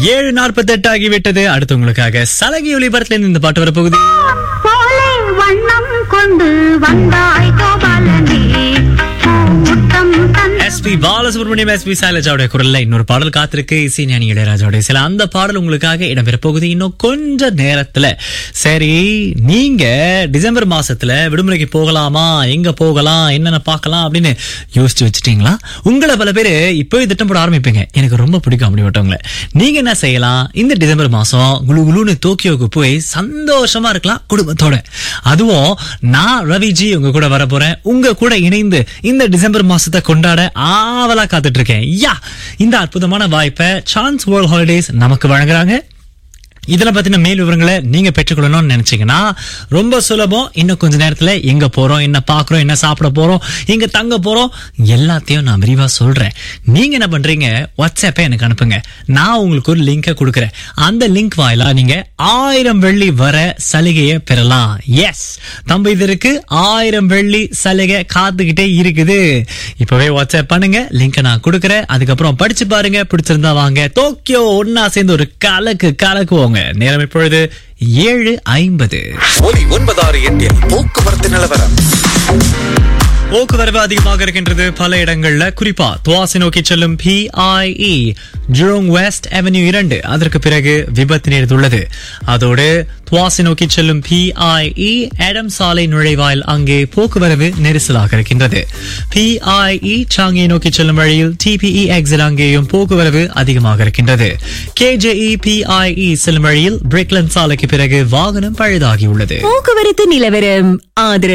7:48 ஆகிவிட்டது. அடுத்து உங்களுக்காக சலகை ஒளிபரத்துல இருந்து இந்த பாட்டு வரப்போகுது. போலே வண்ணம் கொண்டு வந்தாய் கோபாலனே முத்தம் தந்த எஸ்பி பாலசுப்ரமணியம், எஸ்பி சைலஜாவுடைய குரல்ல இன்னொரு பாடல் காத்திருக்கு. இசை ஞானி இளையராஜாவுடைய சில அந்த பாடல் உங்களுக்காக இடம்பெற போகுது இன்னும் கொஞ்ச நேரத்துல. சரி, நீங்க டிசம்பர் மாசத்துல விடுமுறைக்கு போகலாமா, எங்க போகலாம், என்னென்ன பார்க்கலாம் அப்படின்னு யோசிச்சு வச்சுட்டீங்களா? உங்களை பல பேரு இப்போ திட்டம் போட ஆரம்பிப்பீங்க. எனக்கு ரொம்ப பிடிக்கும் அப்படிப்பட்டவங்கள. நீங்க என்ன செய்யலாம்? இந்த டிசம்பர் மாசம் குளு குளுன்னு டோக்கியோக்கு போய் சந்தோஷமா இருக்கலாம் குடும்பத்தோட. அதுவும் நான் ரவிஜி உங்க கூட வர போறேன். உங்க கூட இணைந்து இந்த டிசம்பர் மாசத்தை கொண்டாட ஆவலா காத்துட்டு இருக்கேன். இந்த அற்புதமான வாய்ப்பை சான்ஸ் வேர்ல்ட் ஹாலிடேஸ் நமக்கு வழங்குறாங்க. இதுல பத்தின மேல் விவரங்களை நீங்க பெற்றுக்கொள்ளணும்னு நினைச்சீங்கன்னா ரொம்ப சுலபம். இன்னும் கொஞ்ச நேரத்துல எங்க போறோம், என்ன பாக்குறோம், என்ன சாப்பிட போறோம், எங்க தங்க போறோம், எல்லாத்தையும் நான் விரிவா சொல்றேன். நீங்க என்ன பண்றீங்க? வாட்ஸ்அப்பை எனக்கு அனுப்புங்க. நான் உங்களுக்கு ஒரு லிங்கை கொடுக்குறேன். அந்த லிங்க் வாயிலா நீங்க 1000 வெள்ளி வர சலுகையை பெறலாம். எஸ் தம்பி, இது இருக்கு. 1000 வெள்ளி சலுகை காத்துக்கிட்டே இருக்குது. இப்பவே வாட்ஸ்அப் பண்ணுங்க. லிங்கை நான் கொடுக்குறேன். அதுக்கப்புறம் படிச்சு பாருங்க. பிடிச்சிருந்தா வாங்க டோக்கியோ ஒன்னா சேர்ந்து ஒரு கலக்குவோம். நேரம் இப்பொழுது 7:50. ஒலி 968 போக்குவரத்து நிலவரம். போக்குவரவு அதிகமாக இருக்கின்றது பல இடங்கள்ல. குறிப்பா துவாசி நோக்கி செல்லும் PIE ஜுரோங் வெஸ்ட் அவென்யூ 2 அதற்கு பிறகு விபத்து நேர்ந்துள்ளது. அதோடு துவாசி நோக்கி செல்லும் PIE ஆடம் சாலை நுழைவாயில் அங்கே போக்குவரவு நெரிசலாக இருக்கின்றது. PIE சாங்கியை நோக்கி செல்லும் வழியில் TPE எக்ஸிட் அங்கேயும் போக்குவரவு அதிகமாக இருக்கின்றது. KJE PIE செல்லும் வழியில் பிரிக்லண்ட் சாலைக்கு பிறகு வாகனம் பழுதாகியுள்ளது. போக்குவரத்து நிலவரம் ஆதரவு